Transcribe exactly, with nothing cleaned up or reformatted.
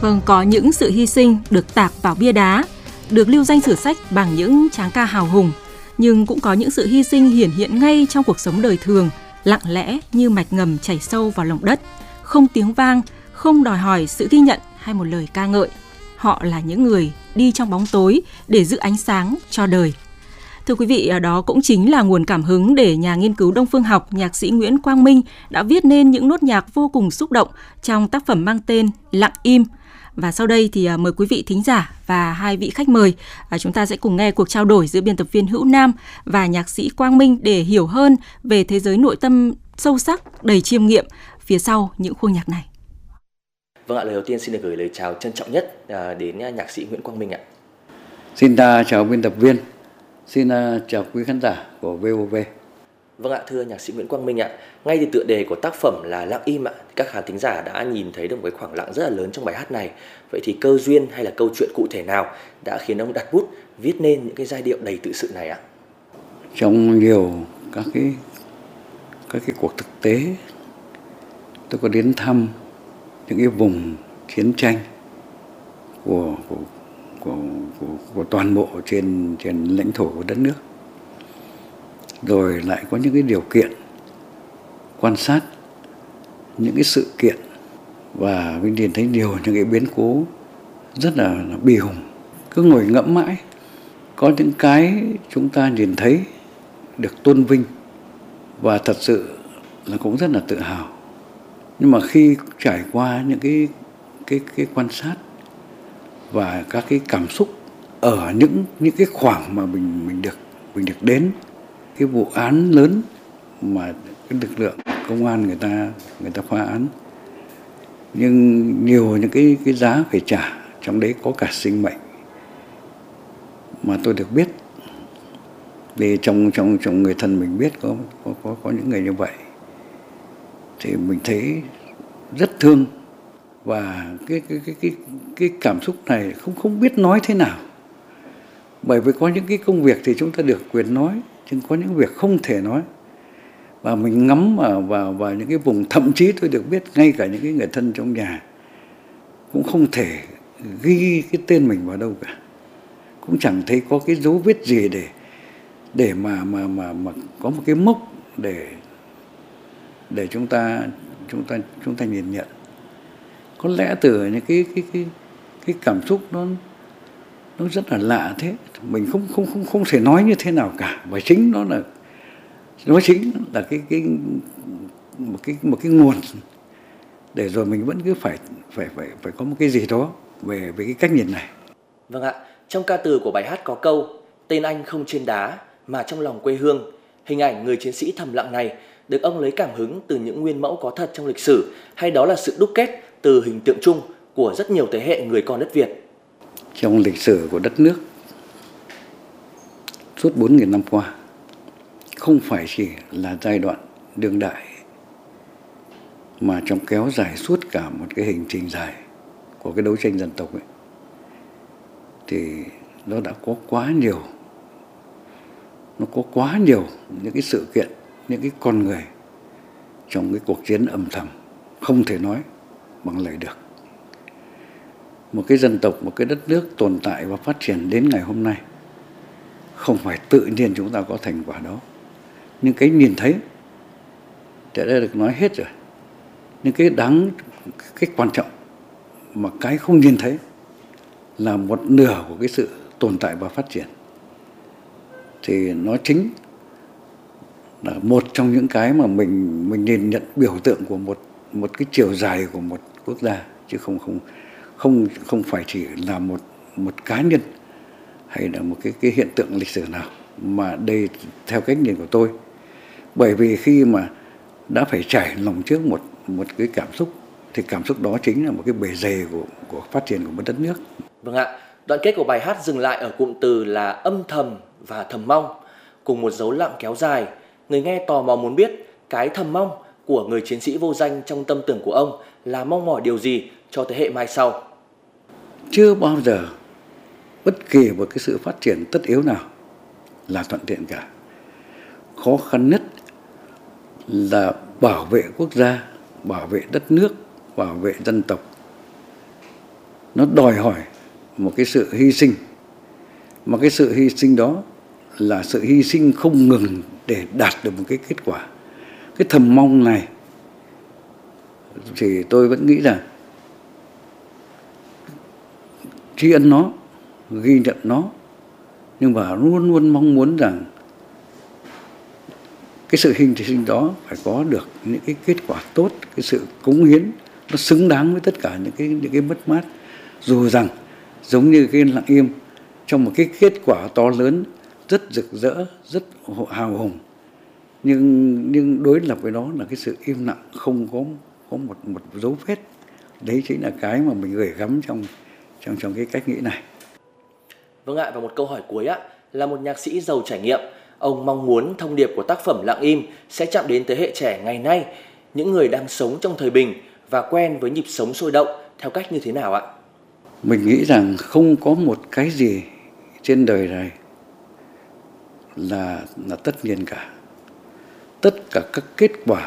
Vâng, có những sự hy sinh được tạc vào bia đá, được lưu danh sử sách bằng những tráng ca hào hùng, nhưng cũng có những sự hy sinh hiển hiện ngay trong cuộc sống đời thường, lặng lẽ như mạch ngầm chảy sâu vào lòng đất, không tiếng vang, không đòi hỏi sự ghi nhận hay một lời ca ngợi. Họ là những người đi trong bóng tối để giữ ánh sáng cho đời. Thưa quý vị, đó cũng chính là nguồn cảm hứng để nhà nghiên cứu Đông phương học, nhạc sĩ Nguyễn Quang Minh đã viết nên những nốt nhạc vô cùng xúc động trong tác phẩm mang tên Lặng im. Và sau đây thì mời quý vị thính giả và hai vị khách mời, chúng ta sẽ cùng nghe cuộc trao đổi giữa biên tập viên Hữu Nam và nhạc sĩ Quang Minh để hiểu hơn về thế giới nội tâm sâu sắc, đầy chiêm nghiệm phía sau những khuôn nhạc này. Vâng ạ, lời đầu tiên xin được gửi lời chào trân trọng nhất đến nhạc sĩ Nguyễn Quang Minh ạ. Xin chào biên tập viên, xin chào quý khán giả của vê o vê. Vâng ạ, thưa nhạc sĩ Nguyễn Quang Minh ạ, ngay từ tựa đề của tác phẩm là Lặng im ạ, các khán thính giả đã nhìn thấy được một cái khoảng lặng rất là lớn trong bài hát này. Vậy thì cơ duyên hay là câu chuyện cụ thể nào đã khiến ông đặt bút viết nên những cái giai điệu đầy tự sự này ạ? Trong nhiều các cái các cái cuộc thực tế, tôi có đến thăm những cái vùng chiến tranh của của của, của, của toàn bộ trên trên lãnh thổ của đất nước. Rồi lại có những cái điều kiện quan sát những cái sự kiện và mình nhìn thấy nhiều những cái biến cố rất là, là bi hùng. Cứ ngồi ngẫm mãi, có những cái chúng ta nhìn thấy được tôn vinh và thật sự là cũng rất là tự hào. Nhưng mà khi trải qua những cái cái cái quan sát và các cái cảm xúc ở những những cái khoảng mà mình mình được mình được đến cái vụ án lớn mà cái lực lượng công an người ta người ta phá án, nhưng nhiều những cái cái giá phải trả, trong đấy có cả sinh mệnh mà tôi được biết, vì trong trong trong người thân mình biết có có có có những người như vậy thì mình thấy rất thương. Và cái cái cái cái cái cảm xúc này không không biết nói thế nào, bởi vì có những cái công việc thì chúng ta được quyền nói, nhưng có những việc không thể nói. Và mình ngắm vào vào vào những cái vùng, thậm chí tôi được biết ngay cả những cái người thân trong nhà cũng không thể ghi cái tên mình vào đâu cả, cũng chẳng thấy có cái dấu vết gì để để mà mà mà mà có một cái mốc để để chúng ta chúng ta chúng ta nhìn nhận. Có lẽ từ những cái cái cái cái cảm xúc nó nó rất là lạ thế, mình không không không không thể nói như thế nào cả, và chính nó là nó chính là cái cái một cái một cái nguồn để rồi mình vẫn cứ phải phải phải phải có một cái gì đó về về cái cách nhìn này. Vâng ạ, trong ca từ của bài hát có câu tên anh không trên đá mà trong lòng quê hương. Hình ảnh người chiến sĩ thầm lặng này được ông lấy cảm hứng từ những nguyên mẫu có thật trong lịch sử, hay đó là sự đúc kết từ hình tượng chung của rất nhiều thế hệ người con đất Việt? Trong lịch sử của đất nước suốt bốn nghìn năm qua, không phải chỉ là giai đoạn đương đại, mà trong kéo dài suốt cả một cái hành trình dài của cái đấu tranh dân tộc ấy, thì nó đã có quá nhiều nó có quá nhiều những cái sự kiện, những cái con người trong cái cuộc chiến âm thầm không thể nói bằng lời được. Một cái dân tộc, một cái đất nước tồn tại và phát triển đến ngày hôm nay không phải tự nhiên chúng ta có thành quả đó. Nhưng cái nhìn thấy thì đã được nói hết rồi. Nhưng cái đáng, cái quan trọng mà cái không nhìn thấy là một nửa của cái sự tồn tại và phát triển, thì nó chính là một trong những cái mà mình mình nhìn nhận biểu tượng của một một cái chiều dài của một quốc gia, chứ không không không không phải chỉ là một một cá nhân hay là một cái cái hiện tượng lịch sử nào, mà đây theo cách nhìn của tôi, bởi vì khi mà đã phải trải lòng trước một một cái cảm xúc thì cảm xúc đó chính là một cái bề dày của của phát triển của một đất nước. Vâng ạ, đoạn kết của bài hát dừng lại ở cụm từ là âm thầm và thầm mong, cùng một dấu lặng kéo dài. Người nghe tò mò muốn biết cái thầm mong của người chiến sĩ vô danh trong tâm tưởng của ông là mong mỏi điều gì cho thế hệ mai sau. Chưa bao giờ bất kỳ một cái sự phát triển tất yếu nào là thuận tiện cả. Khó khăn nhất là bảo vệ quốc gia, bảo vệ đất nước, bảo vệ dân tộc nó đòi hỏi một cái sự hy sinh, mà cái sự hy sinh đó là sự hy sinh không ngừng để đạt được một cái kết quả. Cái thầm mong này thì tôi vẫn nghĩ là tri ân nó, ghi nhận nó, nhưng mà luôn luôn mong muốn rằng cái sự hy sinh đó phải có được những cái kết quả tốt, cái sự cống hiến nó xứng đáng với tất cả những cái những cái mất mát. Dù rằng giống như cái Lặng Im, trong một cái kết quả to lớn, rất rực rỡ, rất hào hùng, nhưng nhưng đối lập với đó là cái sự im lặng, không có có một một dấu vết. Đấy chính là cái mà mình gửi gắm trong trong trong cái cách nghĩ này. Vâng ạ, và một câu hỏi cuối ạ, là một nhạc sĩ giàu trải nghiệm, ông mong muốn thông điệp của tác phẩm Lặng Im sẽ chạm đến thế hệ trẻ ngày nay, những người đang sống trong thời bình và quen với nhịp sống sôi động theo cách như thế nào ạ? Mình nghĩ rằng không có một cái gì trên đời này là là tất nhiên cả. Tất cả các kết quả